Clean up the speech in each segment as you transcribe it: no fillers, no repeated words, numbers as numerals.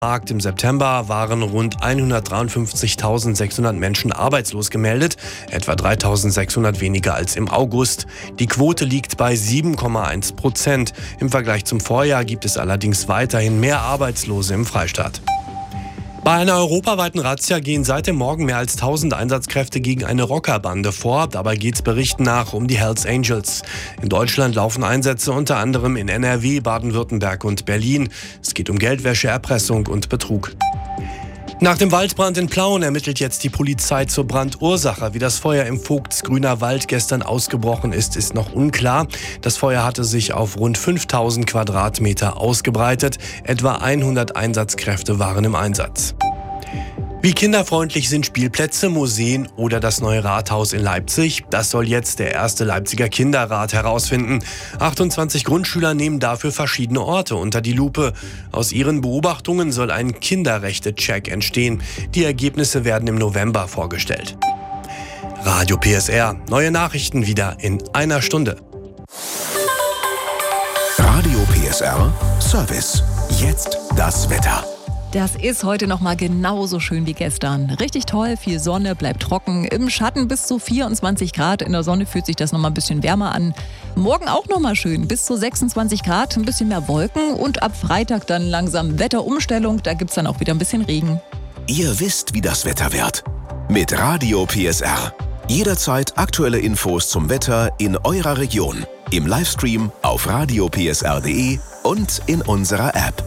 Im September waren rund 153.600 Menschen arbeitslos gemeldet, etwa 3.600 weniger als im August. Die Quote liegt bei 7,1%. Im Vergleich zum Vorjahr gibt es allerdings weiterhin mehr Arbeitslose im Freistaat. Bei einer europaweiten Razzia gehen seit dem Morgen mehr als 1000 Einsatzkräfte gegen eine Rockerbande vor. Dabei geht es Berichten nach um die Hells Angels. In Deutschland laufen Einsätze unter anderem in NRW, Baden-Württemberg und Berlin. Es geht um Geldwäsche, Erpressung und Betrug. Nach dem Waldbrand in Plauen ermittelt jetzt die Polizei zur Brandursache. Wie das Feuer im Vogtsgrüner Wald gestern ausgebrochen ist, ist noch unklar. Das Feuer hatte sich auf rund 5000 Quadratmeter ausgebreitet. Etwa 100 Einsatzkräfte waren im Einsatz. Wie kinderfreundlich sind Spielplätze, Museen oder das neue Rathaus in Leipzig? Das soll jetzt der erste Leipziger Kinderrat herausfinden. 28 Grundschüler nehmen dafür verschiedene Orte unter die Lupe. Aus ihren Beobachtungen soll ein Kinderrechte-Check entstehen. Die Ergebnisse werden im November vorgestellt. Radio PSR. Neue Nachrichten wieder in einer Stunde. Radio PSR Service. Jetzt das Wetter. Das ist heute noch mal genauso schön wie gestern. Richtig toll, viel Sonne, bleibt trocken. Im Schatten bis zu 24 Grad. In der Sonne fühlt sich das noch mal ein bisschen wärmer an. Morgen auch noch mal schön, bis zu 26 Grad, ein bisschen mehr Wolken. Und ab Freitag dann langsam Wetterumstellung. Da gibt's dann auch wieder ein bisschen Regen. Ihr wisst, wie das Wetter wird. Mit Radio PSR. Jederzeit aktuelle Infos zum Wetter in eurer Region. Im Livestream auf radiopsr.de und in unserer App.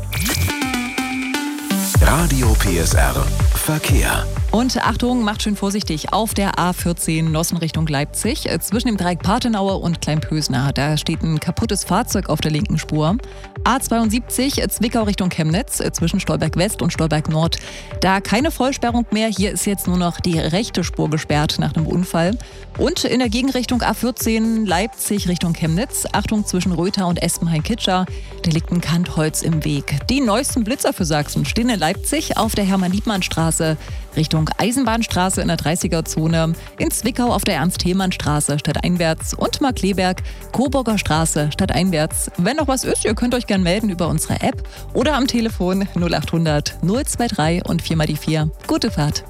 Radio PSR Verkehr. Und Achtung, macht schön vorsichtig auf der A14 Nossen Richtung Leipzig. Zwischen dem Dreieck Partenauer und Kleinpösner. Da steht ein kaputtes Fahrzeug auf der linken Spur. A72 Zwickau Richtung Chemnitz zwischen Stolberg West und Stolberg Nord. Da keine Vollsperrung mehr. Hier ist jetzt nur noch die rechte Spur gesperrt nach einem Unfall. Und in der Gegenrichtung A14 Leipzig Richtung Chemnitz. Achtung zwischen Rötha und Espenhain-Kitscher. Da liegt ein Kantholz im Weg. Die neuesten Blitzer für Sachsen stehen in Leipzig auf der Hermann-Liebmann-Straße Richtung Eisenbahnstraße in der 30er-Zone, in Zwickau auf der Ernst-Thälmann-Straße stadteinwärts und Markleberg, Coburger Straße stadteinwärts. Wenn noch was ist, ihr könnt euch gerne melden über unsere App oder am Telefon 0800 023 und 4 mal die 4. Gute Fahrt.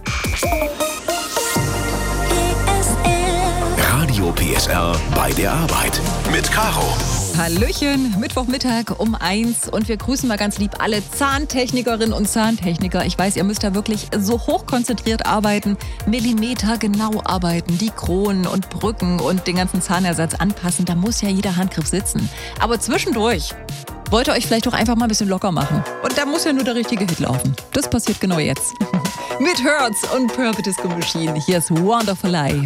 Radio PSR bei der Arbeit mit Caro. Hallöchen, Mittwochmittag um 1 und wir grüßen mal ganz lieb alle Zahntechnikerinnen und Zahntechniker. Ich weiß, ihr müsst da wirklich so hochkonzentriert arbeiten, millimetergenau arbeiten, die Kronen und Brücken und den ganzen Zahnersatz anpassen. Da muss ja jeder Handgriff sitzen. Aber zwischendurch wollt ihr euch vielleicht doch einfach mal ein bisschen locker machen. Und da muss ja nur der richtige Hit laufen. Das passiert genau jetzt. Mit Hurts und Purple Disco Machine. Hier ist Wonderful Eye.